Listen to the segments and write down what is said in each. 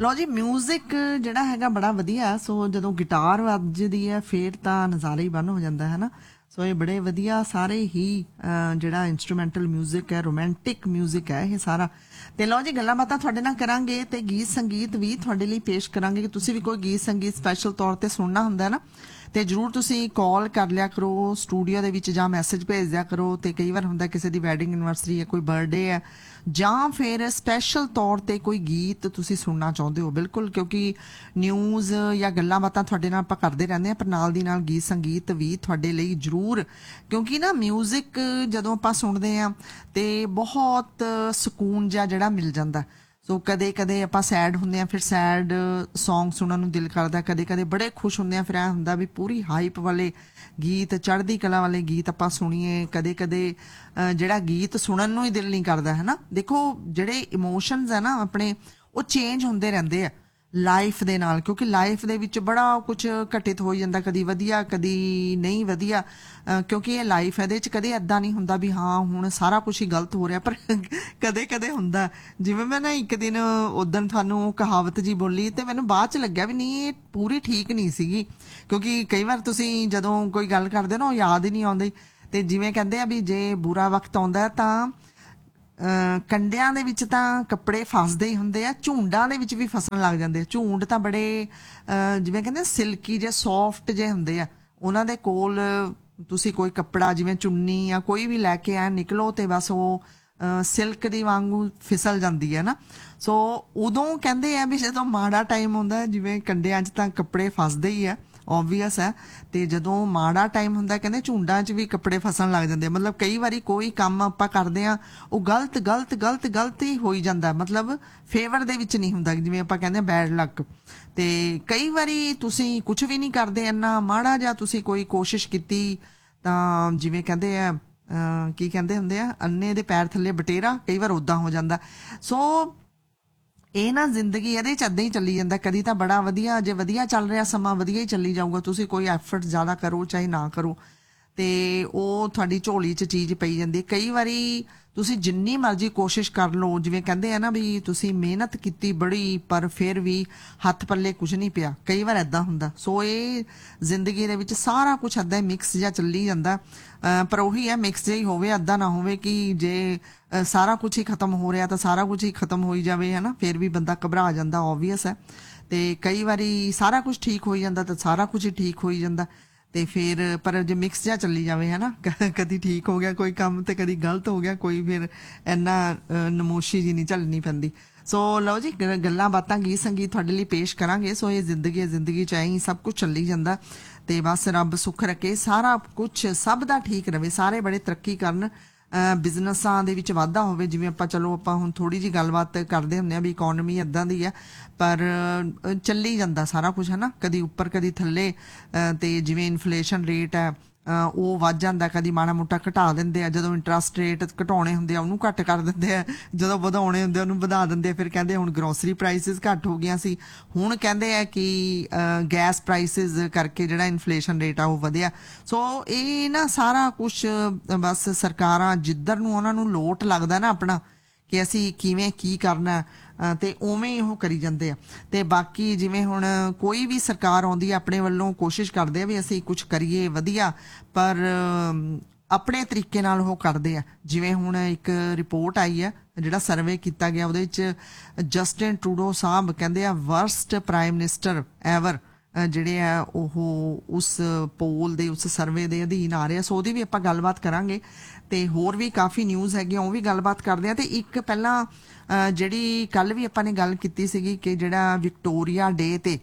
ਲਓ ਜੀ म्यूजिक ਜਿਹੜਾ ਹੈਗਾ ਬੜਾ ਵਧੀਆ। ਸੋ ਜਦੋਂ ਗਿਟਾਰ ਵੱਜਦੀ ਹੈ ਫਿਰ ਤਾਂ ਨਜ਼ਾਰਾ ਹੀ ਬੰਨ ਹੋ ਜਾਂਦਾ ਹੈ ਨਾ। ਸੋ ਇਹ ਬੜੇ ਵਧੀਆ ਸਾਰੇ ਹੀ ਜਿਹੜਾ ਇੰਸਟਰੂਮੈਂਟਲ ਮਿਊਜ਼ਿਕ ਹੈ, ਰੋਮਾਂਟਿਕ ਮਿਊਜ਼ਿਕ ਹੈ ਇਹ ਸਾਰਾ। ਤੇ ਲਓ ਜੀ ਗੱਲਾਂ ਬਾਤਾਂ ਤੁਹਾਡੇ ਨਾਲ ਕਰਾਂਗੇ ਤੇ ਗੀਤ ਸੰਗੀਤ ਵੀ ਤੁਹਾਡੇ ਲਈ ਪੇਸ਼ ਕਰਾਂਗੇ ਕਿ ਤੁਸੀਂ ਵੀ ਕੋਈ ਗੀਤ ਸੰਗੀਤ ਸਪੈਸ਼ਲ ਤੌਰ ਤੇ ਸੁਣਨਾ ਹੁੰਦਾ ਨਾ ਤੇ ਜਰੂਰ ਤੁਸੀਂ ਕਾਲ ਕਰ ਲਿਆ ਕਰੋ ਸਟੂਡੀਓ ਦੇ ਵਿੱਚ ਜਾਂ ਮੈਸੇਜ ਭੇਜ ਦਿਆ ਕਰੋ। ਤੇ ਕਈ ਵਾਰ ਹੁੰਦਾ ਕਿਸੇ ਦੀ ਵੈਡਿੰਗ ਐਨਵਰਸਰੀ ਹੈ, ਕੋਈ ਬਰਥਡੇ ਹੈ ਜਾਂ ਫਿਰ ਸਪੈਸ਼ਲ ਤੌਰ ਤੇ ਕੋਈ ਗੀਤ ਤੁਸੀਂ ਸੁਣਨਾ ਚਾਹੁੰਦੇ ਹੋ। ਬਿਲਕੁਲ, ਕਿਉਂਕਿ ਨਿਊਜ਼ ਜਾਂ ਗੱਲਾਂ ਬਾਤਾਂ ਤੁਹਾਡੇ ਨਾਲ ਆਪਾਂ ਕਰਦੇ ਰਹਿੰਦੇ ਹਾਂ, ਪਰ ਨਾਲ ਦੀ ਨਾਲ ਗੀਤ ਸੰਗੀਤ ਵੀ ਤੁਹਾਡੇ ਲਈ ਜ਼ਰੂਰ, ਕਿਉਂਕਿ ਨਾ ਮਿਊਜ਼ਿਕ ਜਦੋਂ ਆਪਾਂ ਸੁਣਦੇ ਹਾਂ ਤੇ ਬਹੁਤ ਸਕੂਨ ਜਿਹਾ ਜਿਹੜਾ ਮਿਲ ਜਾਂਦਾ। ਸੋ ਕਦੇ ਕਦੇ ਆਪਾਂ ਸੈਡ ਹੁੰਦੇ ਆ ਫਿਰ ਸੈਡ ਸੌਂਗ ਸੁਣਨ ਨੂੰ ਦਿਲ ਕਰਦਾ, ਕਦੇ ਕਦੇ ਬੜੇ ਖੁਸ਼ ਹੁੰਦੇ ਆ ਫਿਰ ਐ ਹੁੰਦਾ ਵੀ ਪੂਰੀ ਹਾਈਪ ਵਾਲੇ ਗੀਤ, ਚੜ੍ਹਦੀ ਕਲਾ ਵਾਲੇ ਗੀਤ ਆਪਾਂ ਸੁਣੀਏ। ਕਦੇ ਕਦੇ ਜਿਹੜਾ ਗੀਤ ਸੁਣਨ ਨੂੰ ਹੀ ਦਿਲ ਨਹੀਂ ਕਰਦਾ ਹੈ ਨਾ। ਦੇਖੋ ਜਿਹੜੇ ਇਮੋਸ਼ਨਸ ਹੈ ਨਾ ਆਪਣੇ, ਉਹ ਚੇਂਜ ਹੁੰਦੇ ਰਹਿੰਦੇ ਆ ਲਾਈਫ ਦੇ ਨਾਲ, ਕਿਉਂਕਿ ਲਾਈਫ ਦੇ ਵਿੱਚ ਬੜਾ ਕੁਝ ਘਟਿਤ ਹੋ ਜਾਂਦਾ, ਕਦੀ ਵਧੀਆ ਕਦੀ ਨਹੀਂ ਵਧੀਆ, ਕਿਉਂਕਿ ਇਹ ਲਾਈਫ ਹੈ। ਇਹਦੇ 'ਚ ਕਦੇ ਐਦਾਂ ਨਹੀਂ ਹੁੰਦਾ ਵੀ ਹਾਂ ਹੁਣ ਸਾਰਾ ਕੁਝ ਹੀ ਗਲਤ ਹੋ ਰਿਹਾ, ਪਰ ਕਦੇ ਕਦੇ ਹੁੰਦਾ। ਜਿਵੇਂ ਮੈਂ ਨਾ ਇੱਕ ਦਿਨ ਉਦਣ ਤੁਹਾਨੂੰ ਕਹਾਵਤ ਜੀ ਬੋਲੀ ਤੇ ਮੈਨੂੰ ਬਾਅਦ 'ਚ ਲੱਗਿਆ ਵੀ ਨਹੀਂ ਇਹ ਪੂਰੀ ਠੀਕ ਨਹੀਂ ਸੀਗੀ, ਕਿਉਂਕਿ ਕਈ ਵਾਰ ਤੁਸੀਂ ਜਦੋਂ ਕੋਈ ਗੱਲ ਕਰਦੇ ਨਾ ਉਹ ਯਾਦ ਹੀ ਨਹੀਂ ਆਉਂਦੀ। ਤੇ ਜਿਵੇਂ ਕਹਿੰਦੇ ਆ ਵੀ ਜੇ ਬੁਰਾ ਵਕਤ ਆਉਂਦਾ ਤਾਂ ਕੰਡਿਆਂ ਦੇ ਵਿੱਚ ਤਾਂ ਕੱਪੜੇ ਫਸਦੇ ਹੀ ਹੁੰਦੇ ਆ, ਝੁੰਡਾਂ ਦੇ ਵਿੱਚ ਵੀ ਫਸਣ ਲੱਗ ਜਾਂਦੇ ਆ। ਝੁੰਡ ਤਾਂ ਬੜੇ ਜਿਵੇਂ ਕਹਿੰਦੇ ਸਿਲਕੀ ਜੇ ਸੌਫਟ ਜੇ ਹੁੰਦੇ ਆ, ਉਹਨਾਂ ਦੇ ਕੋਲ ਤੁਸੀਂ ਕੋਈ ਕੱਪੜਾ ਜਿਵੇਂ ਚੁੰਨੀ ਜਾਂ ਕੋਈ ਵੀ ਲੈ ਕੇ ਆ ਨਿਕਲੋ ਤੇ ਬਸ ਉਹ ਸਿਲਕ ਦੀ ਵਾਂਗੂ ਫਿਸਲ ਜਾਂਦੀ ਹੈ ਨਾ। ਸੋ ਉਦੋਂ ਕਹਿੰਦੇ ਆ ਵੀ ਜਦੋਂ ਮਾੜਾ ਟਾਈਮ ਹੁੰਦਾ, ਜਿਵੇਂ ਕੰਡਿਆਂ 'ਚ ਤਾਂ ਕੱਪੜੇ ਫਸਦੇ ਹੀ ਆ, ਓਬਵੀਅਸ ਹੈ। ਤੇ ਜਦੋਂ ਮਾੜਾ ਟਾਈਮ ਹੁੰਦਾ ਕਹਿੰਦੇ ਝੁੰਡਾਂ 'ਚ ਵੀ ਕੱਪੜੇ ਫਸਣ ਲੱਗ ਜਾਂਦੇ ਆ। ਮਤਲਬ ਕਈ ਵਾਰੀ ਕੋਈ ਕੰਮ ਆਪਾਂ ਕਰਦੇ ਆ ਉਹ ਗਲਤ ਗਲਤ ਗਲਤ ਗਲਤ ਹੀ ਹੋਈ ਜਾਂਦਾ, ਮਤਲਬ ਫੇਵਰ ਦੇ ਵਿੱਚ ਨਹੀਂ ਹੁੰਦਾ, ਜਿਵੇਂ ਆਪਾਂ ਕਹਿੰਦੇ ਬੈਡ ਲੱਕ। ਤੇ ਕਈ ਵਾਰੀ ਤੁਸੀਂ ਕੁਝ ਵੀ ਨਹੀਂ ਕਰਦੇ, ਇੰਨਾ ਮਾੜਾ ਜਿਹਾ ਤੁਸੀਂ ਕੋਈ ਕੋਸ਼ਿਸ਼ ਕੀਤੀ ਤਾਂ ਜਿਵੇਂ ਕਹਿੰਦੇ ਆ ਕੀ ਕਹਿੰਦੇ ਹੁੰਦੇ ਆ, ਅੰਨੇ ਦੇ ਪੈਰ ਥੱਲੇ ਬਟੇਰਾ, ਕਈ ਵਾਰ ਉਦਾਂ ਹੋ ਜਾਂਦਾ। ਸੋ ਇਹ ਨਾ ਜ਼ਿੰਦਗੀ ਇਹਦੇ 'ਚ ਏਦਾਂ ਹੀ ਚੱਲੀ ਜਾਂਦਾ। ਕਦੀ ਤਾਂ ਬੜਾ ਵਧੀਆ, ਜੇ ਵਧੀਆ ਚੱਲ ਰਿਹਾ ਸਮਾਂ ਵਧੀਆ ਹੀ ਚੱਲੀ ਜਾਊਗਾ, ਤੁਸੀਂ ਕੋਈ ਐਫਰਟ ਜ਼ਿਆਦਾ ਕਰੋ ਚਾਹੇ ਨਾ ਕਰੋ ਤੇ ਉਹ ਤੁਹਾਡੀ ਝੋਲੀ 'ਚ ਚੀਜ਼ ਪਈ ਜਾਂਦੀ। ਕਈ ਵਾਰੀ ਤੁਸੀਂ ਜਿੰਨੀ ਮਰਜ਼ੀ ਕੋਸ਼ਿਸ਼ ਕਰ ਲਓ, ਜਿਵੇਂ ਕਹਿੰਦੇ ਆ ਨਾ ਵੀ ਤੁਸੀਂ ਮਿਹਨਤ ਕੀਤੀ ਬੜੀ ਪਰ ਫਿਰ ਵੀ ਹੱਥ ਪੱਲੇ ਕੁਝ ਨਹੀਂ ਪਿਆ, ਕਈ ਵਾਰ ਏਦਾਂ ਹੁੰਦਾ। ਸੋ ਇਹ ਜ਼ਿੰਦਗੀ ਦੇ ਵਿੱਚ ਸਾਰਾ ਕੁਝ ਏਦਾਂ ਮਿਕਸ ਜਿਹਾ ਚੱਲੀ ਜਾਂਦਾ। ਪਰ ਉਹੀ ਹੈ ਮਿਕਸ ਜਿਹਾ ਹੀ ਹੋਵੇ, ਏਦਾਂ ਨਾ ਹੋਵੇ ਕਿ ਜੇ ਸਾਰਾ ਕੁਝ ਹੀ ਖਤਮ ਹੋ ਰਿਹਾ ਤਾਂ ਸਾਰਾ ਕੁਝ ਹੀ ਖਤਮ ਹੋਈ ਜਾਵੇ ਹੈ ਨਾ, ਫਿਰ ਵੀ ਬੰਦਾ ਘਬਰਾ ਜਾਂਦਾ, ਓਬਵੀਅਸ ਹੈ। ਤੇ ਕਈ ਵਾਰੀ ਸਾਰਾ ਕੁਝ ਠੀਕ ਹੋਈ ਜਾਂਦਾ ਤਾਂ ਸਾਰਾ ਕੁਝ ਹੀ ਠੀਕ ਹੋਈ ਜਾਂਦਾ ਤੇ ਫਿਰ ਪਰ ਜੇ ਮਿਕਸ ਜਿਹਾ ਚੱਲੀ ਜਾਵੇ ਹੈ ਨਾ, ਕਦੀ ਠੀਕ ਹੋ ਗਿਆ ਕੋਈ ਕੰਮ ਤੇ ਕਦੀ ਗਲਤ ਹੋ ਗਿਆ ਕੋਈ, ਫਿਰ ਇੰਨਾ ਨਮੋਸ਼ੀ ਜੀ ਨਹੀਂ ਝੱਲਣੀ ਪੈਂਦੀ। ਸੋ ਲਓ ਜੀ ਗੱਲਾਂ ਬਾਤਾਂ ਗੀਤ ਸੰਗੀਤ ਤੁਹਾਡੇ ਲਈ ਪੇਸ਼ ਕਰਾਂਗੇ। ਸੋ ਇਹ ਜ਼ਿੰਦਗੀ ਹੈ, ਜ਼ਿੰਦਗੀ 'ਚ ਐਂ ਹੀ ਸਭ ਕੁਝ ਚੱਲੀ ਜਾਂਦਾ ਤੇ ਬਸ ਰੱਬ ਸੁੱਖ ਰੱਖੇ, ਸਾਰਾ ਕੁਝ ਸਭ ਦਾ ਠੀਕ ਰਵੇ, ਸਾਰੇ ਬੜੇ ਤਰੱਕੀ ਕਰਨ, ਬਿਜ਼ਨਸਾਂ ਦੇ ਵਿੱਚ ਵਾਧਾ ਹੋਵੇ। ਜਿਵੇਂ ਆਪਾਂ ਹੁਣ ਥੋੜੀ ਜਿਹੀ ਗੱਲਬਾਤ ਕਰਦੇ ਹੁੰਦੇ ਆ ਵੀ ਇਕੋਨਮੀ ਏਦਾਂ ਦੀ ਹੈ, ਪਰ ਚੱਲੀ ਜਾਂਦਾ ਸਾਰਾ ਕੁਝ ਹੈ ਨਾ, ਕਦੀ ਉੱਪਰ ਕਦੀ ਥੱਲੇ। ਤੇ ਜਿਵੇਂ ਇਨਫਲੇਸ਼ਨ ਰੇਟ ਹੈ ਉਹ ਵੱਧ ਜਾਂਦਾ, ਕਦੀ ਮਾੜਾ ਮੋਟਾ ਘਟਾ ਦਿੰਦੇ ਆ, ਜਦੋਂ ਇੰਟਰਸਟ ਰੇਟ ਘਟਾਉਣੇ ਹੁੰਦੇ ਆ ਉਹਨੂੰ ਘੱਟ ਕਰ ਦਿੰਦੇ ਆ, ਜਦੋਂ ਵਧਾਉਣੇ ਹੁੰਦੇ ਉਹਨੂੰ ਵਧਾ ਦਿੰਦੇ ਆ। ਫਿਰ ਕਹਿੰਦੇ ਹੁਣ ਗਰੋਸਰੀ ਪ੍ਰਾਈਸਿਸ ਘੱਟ ਹੋ ਗਈਆਂ ਸੀ, ਹੁਣ ਕਹਿੰਦੇ ਆ ਕਿ ਗੈਸ ਪ੍ਰਾਈਸਿਸ ਕਰਕੇ ਜਿਹੜਾ ਇਨਫਲੇਸ਼ਨ ਰੇਟ ਆ ਉਹ ਵਧਿਆ। ਸੋ ਇਹ ਨਾ ਸਾਰਾ ਕੁਛ ਬਸ ਸਰਕਾਰਾਂ ਜਿੱਧਰ ਨੂੰ ਉਹਨਾਂ ਨੂੰ ਲੋਟ ਲੱਗਦਾ ਨਾ ਆਪਣਾ ਕਿ ਅਸੀਂ ਕਿਵੇਂ ਕੀ ਕਰਨਾ ਤੇ ਉਵੇਂ ਹੀ ਉਹ ਕਰੀ ਜਾਂਦੇ ਆ। ਤੇ ਬਾਕੀ ਜਿਵੇਂ ਹੁਣ ਕੋਈ ਵੀ ਸਰਕਾਰ ਆਉਂਦੀ ਹੈ ਆਪਣੇ ਵੱਲੋਂ ਕੋਸ਼ਿਸ਼ ਕਰਦੇ ਆ ਵੀ ਅਸੀਂ ਕੁਝ ਕਰੀਏ ਵਧੀਆ, ਪਰ ਆਪਣੇ ਤਰੀਕੇ ਨਾਲ ਉਹ ਕਰਦੇ ਆ। ਜਿਵੇਂ ਹੁਣ ਇੱਕ ਰਿਪੋਰਟ ਆਈ ਹੈ, ਜਿਹੜਾ ਸਰਵੇ ਕੀਤਾ ਗਿਆ ਉਹਦੇ ਵਿੱਚ ਜਸਟਿਨ ਟਰੂਡੋ ਸਾਹਿਬ ਕਹਿੰਦੇ ਆ ਵਰਸਟ ਪ੍ਰਾਈਮ ਮਿਨਿਸਟਰ ਐਵਰ ਜਿਹੜੇ ਆ ਉਹ ਉਸ ਪੋਲ ਦੇ ਉਸ ਸਰਵੇ ਦੇ ਅਧੀਨ ਆ ਰਹੇ ਆ। ਸੋ ਉਹਦੀ ਵੀ ਆਪਾਂ ਗੱਲਬਾਤ ਕਰਾਂਗੇ ਤੇ ਹੋਰ ਵੀ ਕਾਫੀ ਨਿਊਜ਼ ਹੈਗੀਆਂ ਉਹ ਵੀ ਗੱਲਬਾਤ ਕਰਦੇ ਆ। ਤੇ ਇੱਕ ਪਹਿਲਾਂ ਜਿਹੜੀ ਕੱਲ ਵੀ ਆਪਾਂ ਨੇ ਗੱਲ ਕੀਤੀ ਸੀਗੀ ਕਿ ਜਿਹੜਾ ਵਿਕਟੋਰੀਆ ਡੇ ਤੇ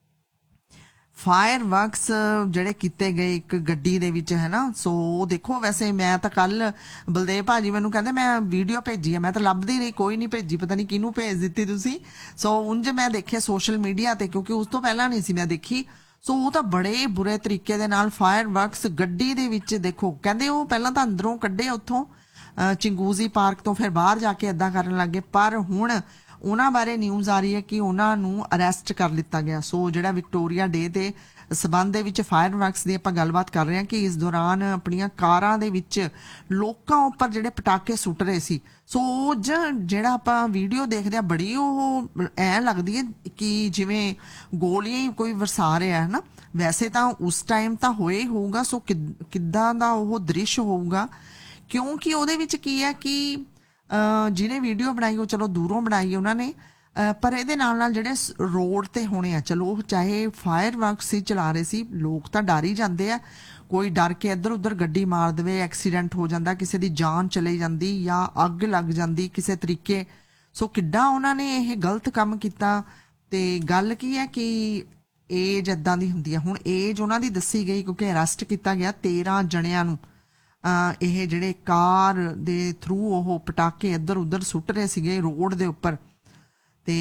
ਫਾਇਰ ਵਰਕਸ ਜਿਹੜੇ ਕੀਤੇ ਗਏ ਇੱਕ ਗੱਡੀ ਦੇ ਵਿੱਚ ਹੈ ਨਾ। ਸੋ ਦੇਖੋ ਵੈਸੇ ਮੈਂ ਤਾਂ ਕੱਲ ਬਲਦੇਵ ਭਾਜੀ ਮੈਨੂੰ ਕਹਿੰਦੇ ਮੈਂ ਵੀਡੀਓ ਭੇਜੀ ਆ, ਮੈਂ ਤਾਂ ਲੱਭਦੀ ਰਹੀ ਕੋਈ ਨਹੀਂ ਭੇਜੀ, ਪਤਾ ਨਹੀਂ ਕਿਹਨੂੰ ਭੇਜ ਦਿੱਤੀ ਤੁਸੀਂ। ਸੋ ਉਂਝ ਮੈਂ ਦੇਖਿਆ ਸੋਸ਼ਲ ਮੀਡੀਆ ਤੇ, ਕਿਉਂਕਿ ਉਸ ਤੋਂ ਪਹਿਲਾਂ ਨਹੀਂ ਸੀ ਮੈਂ ਦੇਖੀ। ਸੋ ਉਹ ਤਾਂ ਬੜੇ ਬੁਰੇ ਤਰੀਕੇ ਦੇ ਨਾਲ ਫਾਇਰ ਵਰਕਸ ਗੱਡੀ ਦੇ ਵਿੱਚ, ਦੇਖੋ ਕਹਿੰਦੇ ਉਹ ਪਹਿਲਾਂ ਤਾਂ ਅੰਦਰੋਂ ਕੱਢੇ ਉੱਥੋਂ ਚਿੰਗੂਜ਼ੀ ਪਾਰਕ ਤੋਂ, ਫਿਰ ਬਾਹਰ ਜਾ ਕੇ ਏਦਾਂ ਕਰਨ ਲੱਗੇ। ਪਰ ਹੁਣ ਉਹਨਾਂ ਬਾਰੇ ਨਿਊਜ਼ ਆ ਰਹੀ ਹੈ ਕਿ ਉਹਨਾਂ ਨੂੰ ਅਰੈਸਟ ਕਰ ਲਿੱਤਾ ਗਿਆ। ਸੋ ਜਿਹੜਾ ਵਿਕਟੋਰੀਆ ਡੇ ਦੇ ਸਬੰਧ ਦੇ ਵਿੱਚ ਫਾਇਰ ਵਰਕਸ ਦੀ ਆਪਾਂ ਗੱਲਬਾਤ ਕਰ ਰਹੇ ਹਾਂ ਕਿ ਇਸ ਦੌਰਾਨ ਆਪਣੀਆਂ ਕਾਰਾਂ ਦੇ ਵਿੱਚ ਲੋਕਾਂ ਉੱਪਰ ਜਿਹੜੇ ਪਟਾਕੇ ਸੁੱਟ ਰਹੇ ਸੀ। ਸੋ ਉਹ ਜਿਹੜਾ ਆਪਾਂ ਵੀਡੀਓ ਦੇਖਦੇ ਆ ਬੜੀ ਉਹ ਐ ਲੱਗਦੀ ਹੈ ਕਿ ਜਿਵੇਂ ਗੋਲੀਆਂ ਹੀ ਕੋਈ ਵਰਸਾ ਰਿਹਾ ਹੈ ਨਾ। ਵੈਸੇ ਤਾਂ ਉਸ ਟਾਈਮ ਤਾਂ ਹੋਏ ਹੋਊਗਾ। ਸੋ ਕਿੱਦਾਂ ਦਾ ਉਹ ਦ੍ਰਿਸ਼ ਹੋਊਗਾ, ਕਿਉਂਕਿ ਉਹਦੇ ਵਿੱਚ ਕੀ ਹੈ ਕਿ ਜਿਹਨੇ ਵੀਡੀਓ ਬਣਾਈ ਉਹ ਚਲੋ ਦੂਰੋਂ ਬਣਾਈ ਉਹਨਾਂ ਨੇ, ਪਰ ਇਹਦੇ ਨਾਲ ਨਾਲ ਜਿਹੜੇ ਰੋਡ ਤੇ ਹੋਣੇ ਆ, ਚਲੋ ਚਾਹੇ ਫਾਇਰ ਵਰਕਸ ਹੀ ਚਲਾ ਰਹੇ ਸੀ, ਲੋਕ ਤਾਂ ਡਰ ਹੀ ਜਾਂਦੇ ਆ। ਕੋਈ ਡਰ ਕੇ ਇੱਧਰ ਉੱਧਰ ਗੱਡੀ ਮਾਰ ਦੇਵੇ, ਐਕਸੀਡੈਂਟ ਹੋ ਜਾਂਦਾ, ਕਿਸੇ ਦੀ ਜਾਨ ਚਲੀ ਜਾਂਦੀ ਜਾਂ ਅੱਗ ਲੱਗ ਜਾਂਦੀ ਕਿਸੇ ਤਰੀਕੇ। ਸੋ ਕਿੱਡਾ ਉਹਨਾਂ ਨੇ ਇਹ ਗਲਤ ਕੰਮ ਕੀਤਾ। ਤੇ ਗੱਲ ਕੀ ਹੈ ਕਿ ਏਜ ਇਦਾਂ ਦੀ ਹੁੰਦੀ ਹੈ। ਹੁਣ ਏਜ ਉਹਨਾਂ ਦੀ ਦੱਸੀ ਗਈ ਕਿਉਂਕਿ ਅਰੈਸਟ ਕੀਤਾ ਗਿਆ 13 ਜਣਿਆਂ ਨੂੰ। ਇਹ ਜਿਹੜੇ ਕਾਰ ਦੇ ਥਰੂ ਉਹ ਪਟਾਕੇ ਇੱਧਰ ਉੱਧਰ ਸੁੱਟ ਰਹੇ ਸੀਗੇ ਰੋਡ ਦੇ ਉੱਪਰ। ਤੇ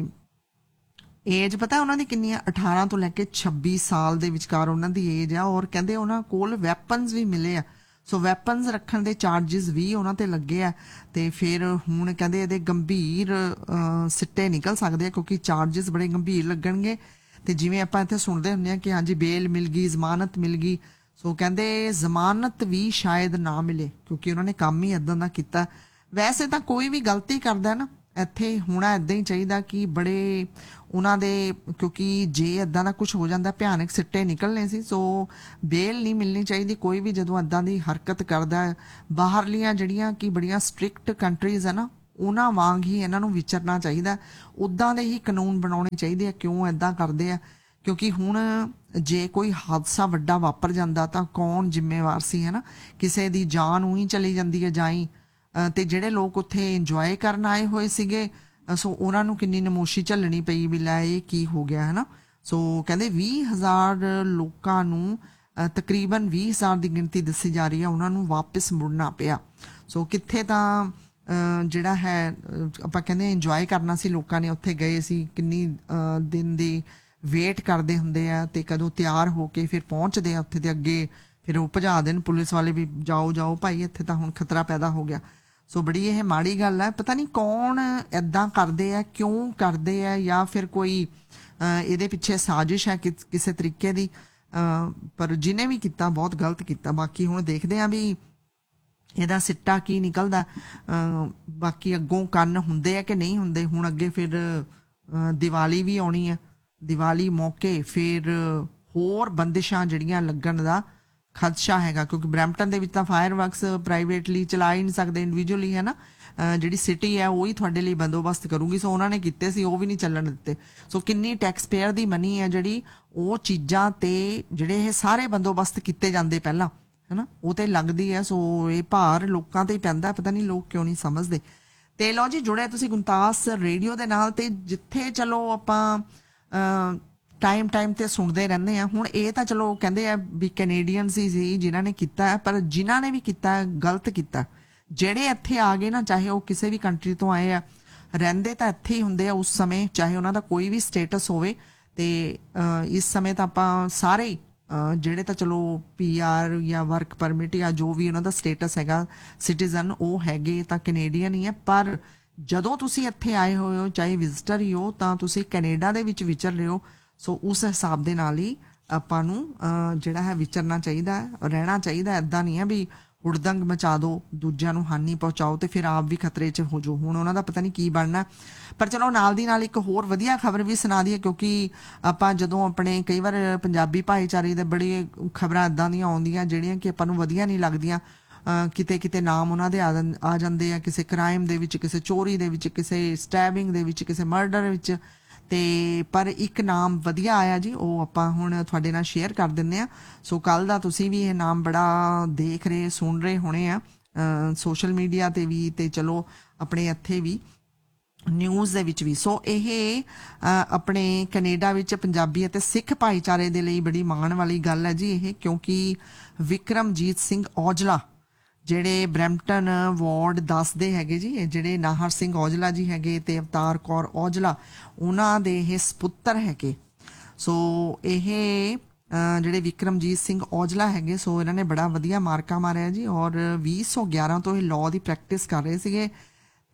ਏਜ ਪਤਾ ਉਹਨਾਂ ਦੀ ਕਿੰਨੀ ਆ? 18 ਤੋਂ ਲੈ ਕੇ 26 ਸਾਲ ਦੇ ਵਿਚਕਾਰ ਉਹਨਾਂ ਦੀ ਏਜ ਆ। ਔਰ ਕਹਿੰਦੇ ਉਹਨਾਂ ਕੋਲ ਵੈਪਨਸ ਵੀ ਮਿਲੇ ਆ। ਸੋ ਵੈਪਨਸ ਰੱਖਣ ਦੇ ਚਾਰजेस ਵੀ ਉਹਨਾਂ ਤੇ ਲੱਗੇ ਆ। ਤੇ ਫਿਰ ਹੁਣ ਕਹਿੰਦੇ ਇਹਦੇ ਗੰਭੀਰ ਸਿੱਟੇ ਨਿਕਲ ਸਕਦੇ ਆ ਕਿਉਂਕਿ ਚਾਰजेस ਬੜੇ ਗੰਭੀਰ ਲੱਗਣਗੇ। ਤੇ ਜਿਵੇਂ ਆਪਾਂ ਇੱਥੇ ਸੁਣਦੇ ਹੁੰਦੇ ਆ ਕਿ ਹਾਂਜੀ ਬੇਲ ਮਿਲ ਗਈ, ਜ਼ਮਾਨਤ ਮਿਲ ਗਈ। ਸੋ ਕਹਿੰਦੇ ਜ਼ਮਾਨਤ ਵੀ ਸ਼ਾਇਦ ਨਾ ਮਿਲੇ ਕਿਉਂਕਿ ਉਹਨਾਂ ਨੇ ਕੰਮ ਹੀ ਇਦਾਂ ਦਾ ਕੀਤਾ। ਵੈਸੇ ਤਾਂ ਕੋਈ ਵੀ ਗਲਤੀ ਕਰਦਾ ਨਾ, ਇੱਥੇ ਹੋਣਾ ਇਦਾਂ ਹੀ ਚਾਹੀਦਾ ਕਿ ਬੜੇ ਉਹਨਾਂ ਦੇ, ਕਿਉਂਕਿ ਜੇ ਇਦਾਂ ਦਾ ਕੁਝ ਹੋ ਜਾਂਦਾ ਭਿਆਨਕ ਸਿੱਟੇ ਨਿਕਲਣੇ ਸੀ। ਸੋ ਬੇਲ ਨਹੀਂ ਮਿਲਣੀ ਚਾਹੀਦੀ ਕੋਈ ਵੀ ਜਦੋਂ ਇਦਾਂ ਦੀ ਹਰਕਤ ਕਰਦਾ। ਬਾਹਰਲੀਆਂ ਜਿਹੜੀਆਂ ਕਿ ਬੜੀਆਂ ਸਟ੍ਰਿਕਟ ਕੰਟਰੀਜ਼ ਹੈ ਨਾ, ਉਹਨਾਂ ਵਾਂਗ ਹੀ ਇਹਨਾਂ ਨੂੰ ਵਿਚਰਨਾ ਚਾਹੀਦਾ। ਉੱਦਾਂ ਦੇ ਹੀ ਕਾਨੂੰਨ ਬਣਾਉਣੇ ਚਾਹੀਦੇ ਆ। ਕਿਉਂ ਇਦਾਂ ਕਰਦੇ ਆ? ਕਿਉਂਕਿ ਹੁਣ ਜੇ ਕੋਈ ਹਾਦਸਾ ਵੱਡਾ ਵਾਪਰ ਜਾਂਦਾ ਤਾਂ ਕੌਣ ਜ਼ਿੰਮੇਵਾਰ ਸੀ, ਹੈ ਨਾ? ਕਿਸੇ ਦੀ ਜਾਨ ਉਹੀ ਚਲੀ ਜਾਂਦੀ ਹੈ ਜਾਈ। ਤੇ ਜਿਹੜੇ ਲੋਕ ਉੱਥੇ ਇੰਜੋਏ ਕਰਨ ਆਏ ਹੋਏ ਸੀਗੇ, ਸੋ ਉਹਨਾਂ ਨੂੰ ਕਿੰਨੀ ਨਮੋਸ਼ੀ ਝੱਲਣੀ ਪਈ ਵੀ ਲੈ ਇਹ ਕੀ ਹੋ ਗਿਆ, ਹੈ ਨਾ? ਸੋ ਕਹਿੰਦੇ 20,000 ਲੋਕਾਂ ਨੂੰ, ਤਕਰੀਬਨ 20,000 ਦੀ ਗਿਣਤੀ ਦੱਸੀ ਜਾ ਰਹੀ ਹੈ, ਉਹਨਾਂ ਨੂੰ ਵਾਪਿਸ ਮੁੜਨਾ ਪਿਆ। ਸੋ ਕਿੱਥੇ ਤਾਂ ਜਿਹੜਾ ਹੈ ਆਪਾਂ ਕਹਿੰਦੇ ਇੰਜੋਏ ਕਰਨਾ ਸੀ ਲੋਕਾਂ ਨੇ, ਉੱਥੇ ਗਏ ਸੀ, ਕਿੰਨੀ ਦਿਨ ਦੀ ਵੇਟ ਕਰਦੇ ਹੁੰਦੇ ਆ ਤੇ ਕਦੋਂ ਤਿਆਰ ਹੋ ਕੇ ਫਿਰ ਪਹੁੰਚਦੇ ਆ ਉੱਥੇ ਦੇ ਅੱਗੇ, ਫਿਰ ਉਹ ਭਜਾ ਦੇਣ ਪੁਲਿਸ ਵਾਲੇ ਵੀ ਜਾਓ ਜਾਓ ਭਾਈ ਇੱਥੇ ਤਾਂ ਹੁਣ ਖਤਰਾ ਪੈਦਾ ਹੋ ਗਿਆ। ਸੋ ਬੜੀ ਇਹ ਮਾੜੀ ਗੱਲ ਹੈ। ਪਤਾ ਨਹੀਂ ਕੌਣ ਏਦਾਂ ਕਰਦੇ ਆ, ਕਿਉਂ ਕਰਦੇ ਆ, ਜਾਂ ਫਿਰ ਕੋਈ ਇਹਦੇ ਪਿੱਛੇ ਸਾਜ਼ਿਸ਼ ਹੈ ਕਿਸੇ ਤਰੀਕੇ ਦੀ। ਪਰ ਜਿਹਨੇ ਵੀ ਕੀਤਾ ਬਹੁਤ ਗਲਤ ਕੀਤਾ। ਬਾਕੀ ਹੁਣ ਦੇਖਦੇ ਆ ਵੀ ਇਹਦਾ ਸਿੱਟਾ ਕੀ ਨਿਕਲਦਾ। ਬਾਕੀ ਅੱਗੋਂ ਕੰਨ ਹੁੰਦੇ ਆ ਕਿ ਨਹੀਂ ਹੁੰਦੇ। ਹੁਣ ਅੱਗੇ ਫਿਰ ਦੀਵਾਲੀ ਵੀ ਆਉਣੀ ਹੈ। ਦੀਵਾਲੀ ਮੌਕੇ ਫਿਰ ਹੋਰ ਬੰਦਿਸ਼ਾਂ ਜਿਹੜੀਆਂ ਲੱਗਣ ਦਾ ਖਦਸ਼ਾ ਹੈਗਾ ਕਿਉਂਕਿ ਬਰੈਂਪਟਨ ਦੇ ਵਿੱਚ ਤਾਂ ਫਾਇਰ ਵਰਕਸ ਪ੍ਰਾਈਵੇਟਲੀ ਚਲਾ ਹੀ ਨਹੀਂ ਸਕਦੇ, ਇੰਡੀਵਿਜੂਅਲੀ, ਹੈ ਨਾ? ਜਿਹੜੀ ਸਿਟੀ ਹੈ ਉਹ ਹੀ ਤੁਹਾਡੇ ਲਈ ਬੰਦੋਬਸਤ ਕਰੂਗੀ। ਸੋ ਉਹਨਾਂ ਨੇ ਕੀਤੇ ਸੀ, ਉਹ ਵੀ ਨਹੀਂ ਚੱਲਣ ਦਿੱਤੇ। ਸੋ ਕਿੰਨੀ ਟੈਕਸ ਪੇਅਰ ਦੀ ਮਨੀ ਹੈ ਜਿਹੜੀ ਉਹ ਚੀਜ਼ਾਂ ਤੇ ਜਿਹੜੇ ਇਹ ਸਾਰੇ ਬੰਦੋਬਸਤ ਕੀਤੇ ਜਾਂਦੇ ਪਹਿਲਾਂ, ਹੈ ਨਾ, ਉਹ ਤੇ ਲੱਗਦੀ ਹੈ। ਸੋ ਇਹ ਭਾਰ ਲੋਕਾਂ ਤੇ ਹੀ ਪੈਂਦਾ। ਪਤਾ ਨਹੀਂ ਲੋਕ ਕਿਉਂ ਨਹੀਂ ਸਮਝਦੇ। ਤੇ ਲਓ ਜੀ, ਜੁੜਿਆ ਤੁਸੀਂ ਗੁਣਤਾਸ ਰੇਡੀਓ ਦੇ ਨਾਲ। ਤੇ ਜਿੱਥੇ ਚਲੋ ਆਪਾਂ ਟਾਈਮ ਤੇ ਸੁਣਦੇ ਰਹਿੰਦੇ ਆ। ਹੁਣ ਇਹ ਤਾਂ ਚਲੋ ਕਹਿੰਦੇ ਆ ਵੀ ਕੈਨੇਡੀਅਨਸ ਹੀ ਸੀ ਜਿਨ੍ਹਾਂ ਨੇ ਕੀਤਾ ਹੈ, ਪਰ ਜਿਨ੍ਹਾਂ ਨੇ ਵੀ ਕੀਤਾ ਗਲਤ ਕੀਤਾ। ਜਿਹੜੇ ਇੱਥੇ ਆ ਗਏ ਨਾ, ਚਾਹੇ ਉਹ ਕਿਸੇ ਵੀ ਕੰਟਰੀ ਤੋਂ ਆਏ ਆ, ਰਹਿੰਦੇ ਤਾਂ ਇੱਥੇ ਹੀ ਹੁੰਦੇ ਆ ਉਸ ਸਮੇਂ, ਚਾਹੇ ਉਹਨਾਂ ਦਾ ਕੋਈ ਵੀ ਸਟੇਟਸ ਹੋਵੇ। ਤੇ ਇਸ ਸਮੇਂ ਤਾਂ ਆਪਾਂ ਸਾਰੇ ਹੀ ਜਿਹੜੇ ਤਾਂ ਚਲੋ PR ਜਾਂ ਵਰਕ ਪਰਮਿਟ ਜਾਂ ਜੋ ਵੀ ਉਹਨਾਂ ਦਾ ਸਟੇਟਸ ਹੈਗਾ ਸਿਟੀਜ਼ਨ, ਉਹ ਹੈਗੇ ਤਾਂ ਕੈਨੇਡੀਅਨ ਹੀ ਹੈ। ਪਰ ਜਦੋਂ ਤੁਸੀਂ ਇੱਥੇ ਆਏ ਹੋਏ ਹੋ, ਚਾਹੇ ਵਿਜ਼ਟਰ ਹੀ ਹੋ, ਤਾਂ ਤੁਸੀਂ ਕੈਨੇਡਾ ਦੇ ਵਿੱਚ ਵਿਚਰ ਰਹੇ ਹੋ। ਸੋ ਉਸ ਹਿਸਾਬ ਦੇ ਨਾਲ ਹੀ ਆਪਾਂ ਨੂੰ ਜਿਹੜਾ ਹੈ ਵਿਚਰਨਾ ਚਾਹੀਦਾ ਹੈ, ਰਹਿਣਾ ਚਾਹੀਦਾ। ਇੱਦਾਂ ਨਹੀਂ ਹੈ ਵੀ ਹੁੜਦੰਗ ਮਚਾ ਦਿਓ, ਦੂਜਿਆਂ ਨੂੰ ਹਾਨੀ ਪਹੁੰਚਾਓ ਤੇ ਫਿਰ ਆਪ ਵੀ ਖਤਰੇ 'ਚ ਹੋ ਜਾਓ। ਹੁਣ ਉਹਨਾਂ ਦਾ ਪਤਾ ਨਹੀਂ ਕੀ ਬਣਨਾ। ਪਰ ਚਲੋ ਨਾਲ ਦੀ ਨਾਲ ਇੱਕ ਹੋਰ ਵਧੀਆ ਖਬਰ ਵੀ ਸੁਣਾ ਦਈਏ, ਕਿਉਂਕਿ ਆਪਾਂ ਜਦੋਂ ਆਪਣੇ ਕਈ ਵਾਰ ਪੰਜਾਬੀ ਭਾਈਚਾਰੇ ਦੇ ਬੜੀ ਖਬਰਾਂ ਇੱਦਾਂ ਦੀਆਂ ਆਉਂਦੀਆਂ ਜਿਹੜੀਆਂ ਕਿ ਆਪਾਂ ਨੂੰ ਵਧੀਆ ਨਹੀਂ ਲੱਗਦੀਆਂ। ਕਿਤੇ ਕਿਤੇ ਨਾਮ ਉਹਨਾਂ ਦੇ ਆ ਜਾਂਦੇ ਆ, ਕਿਸੇ ਕ੍ਰਾਈਮ ਦੇ ਵਿੱਚ, ਕਿਸੇ ਚੋਰੀ ਦੇ ਵਿੱਚ, ਕਿਸੇ ਸਟੈਬਿੰਗ ਦੇ ਵਿੱਚ, ਕਿਸੇ ਮਰਡਰ ਵਿੱਚ। ਤੇ ਪਰ ਇੱਕ ਨਾਮ ਵਧੀਆ ਆਇਆ ਜੀ, ਉਹ ਆਪਾਂ ਹੁਣ ਤੁਹਾਡੇ ਨਾਲ ਸ਼ੇਅਰ ਕਰ ਦਿੰਦੇ ਆ। ਸੋ ਕੱਲ ਦਾ ਤੁਸੀਂ ਵੀ ਇਹ ਨਾਮ ਬੜਾ ਦੇਖ ਰਹੇ, ਸੁਣ ਰਹੇ ਹੋਣੇ ਆ ਸੋਸ਼ਲ ਮੀਡੀਆ ਤੇ ਵੀ, ਤੇ ਚਲੋ ਆਪਣੇ ਇੱਥੇ ਵੀ ਨਿਊਜ਼ ਦੇ ਵਿੱਚ ਵੀ। ਸੋ ਇਹ ਆਪਣੇ ਕੈਨੇਡਾ ਵਿੱਚ ਪੰਜਾਬੀ ਅਤੇ ਸਿੱਖ ਭਾਈਚਾਰੇ ਦੇ ਲਈ ਬੜੀ ਮਾਣ ਵਾਲੀ ਗੱਲ ਹੈ ਜੀ ਇਹ, ਕਿਉਂਕਿ ਵਿਕਰਮਜੀਤ ਸਿੰਘ ਔਜਲਾ ਜਿਹੜੇ ਬਰੈਂਪਟਨ ਵਾਰਡ 10 ਦੇ ਹੈਗੇ ਜੀ, ਇਹ ਜਿਹੜੇ ਨਾਹਰ ਸਿੰਘ ਔਜਲਾ ਜੀ ਹੈਗੇ ਤੇ ਅਵਤਾਰ ਕੌਰ ਔਜਲਾ, ਉਹਨਾਂ ਦੇ ਇਹ ਸਪੁੱਤਰ ਹੈਗੇ। ਸੋ ਇਹ ਜਿਹੜੇ ਵਿਕਰਮਜੀਤ ਸਿੰਘ ਔਜਲਾ ਹੈਗੇ, ਸੋ ਇਹਨਾਂ ਨੇ ਬੜਾ ਵਧੀਆ ਮਾਰਕਾ ਮਾਰਿਆ ਜੀ। ਔਰ 2011 ਤੋਂ ਇਹ ਲਾਅ ਦੀ ਪ੍ਰੈਕਟਿਸ ਕਰ ਰਹੇ ਸੀਗੇ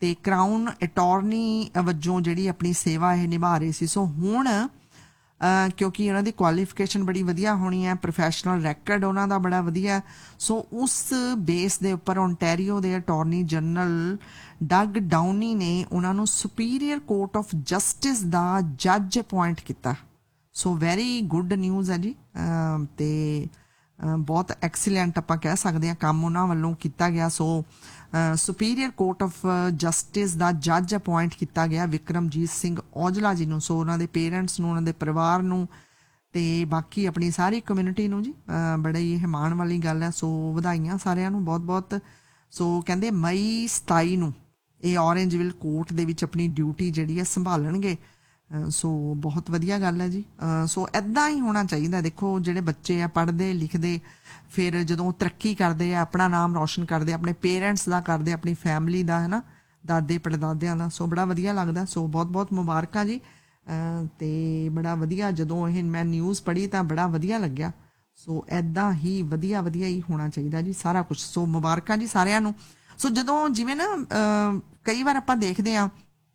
ਤੇ ਕਰਾਊਨ ਅਟਾਰਨੀ ਵਜੋਂ ਜਿਹੜੀ ਆਪਣੀ ਸੇਵਾ ਇਹ ਨਿਭਾ ਰਹੇ ਸੀ। ਸੋ ਹੁਣ ਕਿਉਂਕਿ ਉਹਨਾਂ ਦੀ ਕੁਆਲੀਫਿਕੇਸ਼ਨ ਬੜੀ ਵਧੀਆ ਹੋਣੀ ਹੈ, ਪ੍ਰੋਫੈਸ਼ਨਲ ਰੈਕਡ ਉਹਨਾਂ ਦਾ ਬੜਾ ਵਧੀਆ, ਸੋ ਉਸ ਬੇਸ ਦੇ ਉੱਪਰ ਓਨਟਾਰੀਓ ਦੇ ਅਟਾਰਨੀ ਜਨਰਲ ਡਗ ਡਾਊਨੀ ਨੇ ਉਹਨਾਂ ਨੂੰ ਸੁਪੀਰੀਅਰ ਕੋਰਟ ਆਫ ਜਸਟਿਸ ਦਾ ਜੱਜ ਅਪੁਆਇੰਟ ਕੀਤਾ। ਸੋ ਵੈਰੀ ਗੁੱਡ ਨਿਊਜ਼ ਹੈ ਜੀ, ਤੇ ਬਹੁਤ ਐਕਸੀਲੈਂਟ ਆਪਾਂ ਕਹਿ ਸਕਦੇ ਹਾਂ ਕੰਮ ਉਹਨਾਂ ਵੱਲੋਂ ਕੀਤਾ ਗਿਆ। ਸੋ ਸੁਪੀਰੀਅਰ ਕੋਰਟ ਆਫ ਜਸਟਿਸ ਦਾ ਜੱਜ ਅਪੁਆਇੰਟ ਕੀਤਾ ਗਿਆ ਵਿਕਰਮਜੀਤ ਸਿੰਘ ਔਜਲਾ ਜੀ ਨੂੰ। ਸੋ ਉਹਨਾਂ ਦੇ ਪੇਰੈਂਟਸ ਨੂੰ, ਉਹਨਾਂ ਦੇ ਪਰਿਵਾਰ ਨੂੰ, ਤੇ ਬਾਕੀ ਆਪਣੀ ਸਾਰੀ ਕਮਿਊਨਿਟੀ ਨੂੰ ਜੀ ਬੜੀ ਇਹ ਮਾਣ ਵਾਲੀ ਗੱਲ ਹੈ। ਸੋ ਵਧਾਈਆਂ ਸਾਰਿਆਂ ਨੂੰ ਬਹੁਤ ਬਹੁਤ। ਸੋ ਕਹਿੰਦੇ ਮਈ 27 ਨੂੰ ਇਹ ਔਰੇਂਜਵਿਲ ਕੋਰਟ ਦੇ ਵਿੱਚ ਆਪਣੀ ਡਿਊਟੀ ਜਿਹੜੀ ਹੈ ਸੰਭਾਲਣਗੇ। ਸੋ ਬਹੁਤ ਵਧੀਆ ਗੱਲ ਹੈ ਜੀ। ਸੋ ਇੱਦਾਂ ਹੀ ਹੋਣਾ ਚਾਹੀਦਾ। ਦੇਖੋ ਜਿਹੜੇ ਬੱਚੇ ਆ ਪੜ੍ਹਦੇ ਲਿਖਦੇ, ਫਿਰ ਜਦੋਂ ਤਰੱਕੀ ਕਰਦੇ ਆ, ਆਪਣਾ ਨਾਮ ਰੌਸ਼ਨ ਕਰਦੇ, ਆਪਣੇ ਪੇਰੈਂਟਸ ਦਾ ਕਰਦੇ, ਆਪਣੀ ਫੈਮਿਲੀ ਦਾ, ਹੈ ਨਾ, ਦਾਦੇ ਪੜਦਾਦਿਆਂ ਦਾ, ਸੋ ਬੜਾ ਵਧੀਆ ਲੱਗਦਾ। ਸੋ ਬਹੁਤ ਬਹੁਤ ਮੁਬਾਰਕਾਂ ਜੀ। ਤੇ ਬੜਾ ਵਧੀਆ ਜਦੋਂ ਇਹ ਮੈਂ ਨਿਊਜ਼ ਪੜ੍ਹੀ ਤਾਂ ਬੜਾ ਵਧੀਆ ਲੱਗਿਆ। ਸੋ ਇੱਦਾਂ ਹੀ ਵਧੀਆ ਵਧੀਆ ਹੀ ਹੋਣਾ ਚਾਹੀਦਾ ਜੀ ਸਾਰਾ ਕੁਝ। ਸੋ ਮੁਬਾਰਕਾਂ ਜੀ ਸਾਰਿਆਂ ਨੂੰ। ਸੋ ਜਦੋਂ ਜਿਵੇਂ ਨਾ ਕਈ ਵਾਰ ਆਪਾਂ ਦੇਖਦੇ ਹਾਂ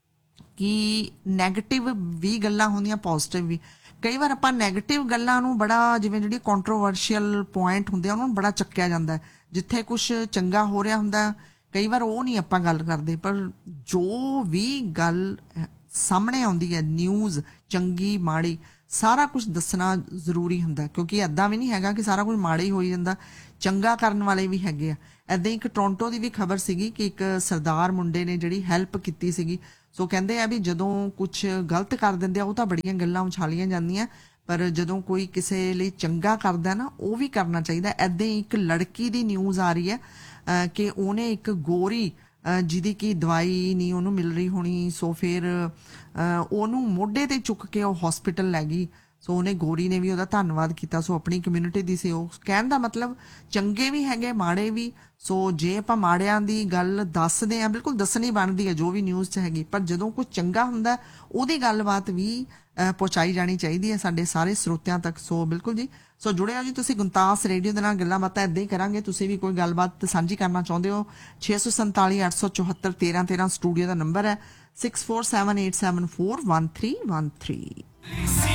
ਕਿ ਨੈਗੇਟਿਵ ਵੀ ਗੱਲਾਂ ਹੁੰਦੀਆਂ, ਪੋਜ਼ਿਟਿਵ ਵੀ। ਕਈ ਵਾਰ ਆਪਾਂ ਨੈਗੇਟਿਵ ਗੱਲਾਂ ਨੂੰ ਬੜਾ, ਜਿਵੇਂ ਜਿਹੜੀ ਕੰਟਰੋਵਰਸ਼ੀਅਲ ਪੁਆਇੰਟ ਹੁੰਦੇ ਆ ਉਹਨਾਂ ਨੂੰ ਬੜਾ ਚੱਕਿਆ ਜਾਂਦਾ। ਜਿੱਥੇ ਕੁਝ ਚੰਗਾ ਹੋ ਰਿਹਾ ਹੁੰਦਾ ਕਈ ਵਾਰ ਉਹ ਨਹੀਂ ਆਪਾਂ ਗੱਲ ਕਰਦੇ, ਪਰ ਜੋ ਵੀ ਗੱਲ ਸਾਹਮਣੇ ਆਉਂਦੀ ਹੈ, ਨਿਊਜ਼ ਚੰਗੀ ਮਾੜੀ ਸਾਰਾ ਕੁਝ ਦੱਸਣਾ ਜ਼ਰੂਰੀ ਹੁੰਦਾ, ਕਿਉਂਕਿ ਇੱਦਾਂ ਵੀ ਨਹੀਂ ਹੈਗਾ ਕਿ ਸਾਰਾ ਕੁਝ ਮਾੜਾ ਹੀ ਹੋਈ ਜਾਂਦਾ, ਚੰਗਾ ਕਰਨ ਵਾਲੇ ਵੀ ਹੈਗੇ ਆ। ਇੱਦਾਂ ਇੱਕ ਟੋਰਾਂਟੋ ਦੀ ਵੀ ਖਬਰ ਸੀਗੀ ਕਿ ਇੱਕ ਸਰਦਾਰ ਮੁੰਡੇ ਨੇ ਜਿਹੜੀ ਹੈਲਪ ਕੀਤੀ ਸੀਗੀ। ਸੋ ਕਹਿੰਦੇ ਆ ਵੀ ਜਦੋਂ ਕੁਝ ਗਲਤ ਕਰ ਦਿੰਦੇ ਆ ਉਹ ਤਾਂ ਬੜੀਆਂ ਗੱਲਾਂ ਉਛਾਲੀਆਂ ਜਾਂਦੀਆਂ, ਪਰ ਜਦੋਂ ਕੋਈ ਕਿਸੇ ਲਈ ਚੰਗਾ ਕਰਦਾ ਨਾ ਉਹ ਵੀ ਕਰਨਾ ਚਾਹੀਦਾ। ਇੱਦਾਂ ਹੀ ਇੱਕ ਲੜਕੀ ਦੀ ਨਿਊਜ਼ ਆ ਰਹੀ ਹੈ ਕਿ ਉਹਨੇ ਇੱਕ ਗੋਰੀ ਜਿਹਦੀ ਕਿ ਦਵਾਈ ਨਹੀਂ ਉਹਨੂੰ ਮਿਲ ਰਹੀ ਹੋਣੀ, ਸੋ ਫਿਰ ਉਹਨੂੰ ਮੋਢੇ ਤੇ ਚੁੱਕ ਕੇ ਉਹ ਹਸਪੀਟਲ ਲੈ ਗਈ। ਸੋ ਉਹਨੇ ਗੋਰੀ ਨੇ ਵੀ ਉਹਦਾ ਧੰਨਵਾਦ ਕੀਤਾ। ਸੋ ਆਪਣੀ ਕਮਿਊਨਿਟੀ ਦੀ ਸੀ ਉਹ। ਕਹਿਣ ਦਾ ਮਤਲਬ ਚੰਗੇ ਵੀ ਹੈਗੇ ਮਾੜੇ ਵੀ। ਸੋ ਜੇ ਆਪਾਂ ਮਾੜਿਆਂ ਦੀ ਗੱਲ ਦੱਸਦੇ ਹਾਂ, ਬਿਲਕੁਲ ਦੱਸਣੀ ਬਣਦੀ ਹੈ ਜੋ ਵੀ ਨਿਊਜ਼ 'ਚ ਹੈਗੀ, ਪਰ ਜਦੋਂ ਕੁਝ ਚੰਗਾ ਹੁੰਦਾ ਉਹਦੀ ਗੱਲਬਾਤ ਵੀ ਪਹੁੰਚਾਈ ਜਾਣੀ ਚਾਹੀਦੀ ਹੈ ਸਾਡੇ ਸਾਰੇ ਸਰੋਤਿਆਂ ਤੱਕ। ਸੋ ਬਿਲਕੁਲ ਜੀ। ਸੋ ਜੁੜਿਆ ਜੀ ਤੁਸੀਂ ਗੁਣਤਾਸ ਰੇਡੀਓ ਦੇ ਨਾਲ, ਗੱਲਾਂ ਬਾਤਾਂ ਇੱਦਾਂ ਹੀ ਕਰਾਂਗੇ। ਤੁਸੀਂ ਵੀ ਕੋਈ ਗੱਲਬਾਤ ਸਾਂਝੀ ਕਰਨਾ ਚਾਹੁੰਦੇ ਹੋ 647 874 1313 ਸਟੂਡੀਓ ਦਾ ਨੰਬਰ ਹੈ 6478741313।